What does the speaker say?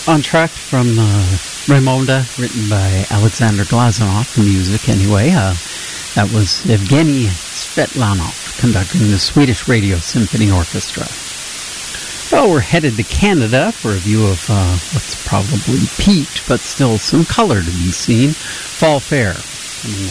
On track from Raymonda, written by Alexander Glazunov, the music anyway. That was Evgeny Svetlanov conducting the Swedish Radio Symphony Orchestra. Well, we're headed to Canada for a view of what's probably peaked, but still some color to be seen. Fall Fair, coming